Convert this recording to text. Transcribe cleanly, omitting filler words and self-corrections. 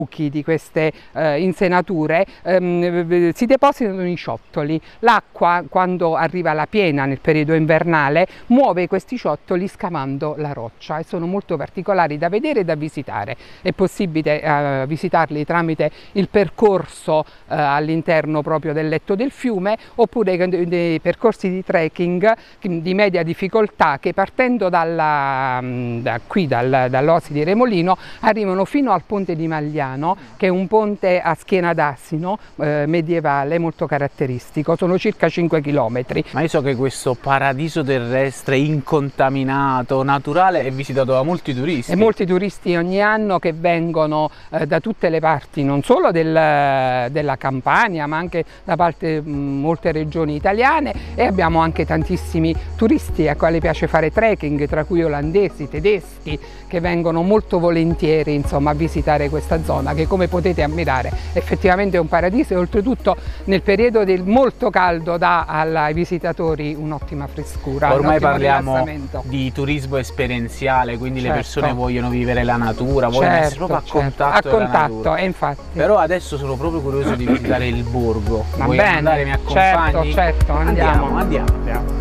di queste insenature si depositano in ciottoli. L'acqua, quando arriva la piena nel periodo invernale, muove questi ciottoli scavando la roccia e sono molto particolari da vedere e da visitare. È possibile visitarli tramite il percorso all'interno proprio del letto del fiume, oppure dei percorsi di trekking di media difficoltà che, partendo dall'Oasi di Remolino, arrivano fino al ponte di Magliano, che è un ponte a schiena d'asino medievale molto caratteristico. Sono circa 5 chilometri. Ma io so che questo paradiso terrestre incontaminato, naturale, è visitato da molti turisti. E molti turisti ogni anno che vengono da tutte le parti, non solo della Campania, ma anche da molte regioni italiane, e abbiamo anche tantissimi turisti a quali piace fare trekking, tra cui olandesi, tedeschi, che vengono molto volentieri, insomma, a visitare questa zona, che, come potete ammirare, effettivamente è un paradiso, e oltretutto nel periodo del molto caldo dà ai visitatori un'ottima frescura. Ormai parliamo di turismo esperienziale, quindi le persone vogliono vivere la natura, vogliono essere proprio a contatto della natura. Infatti. Però adesso sono proprio curioso di visitare il borgo. Va Vuoi bene, andare, mi accompagni? Certo, andiamo. Andiamo.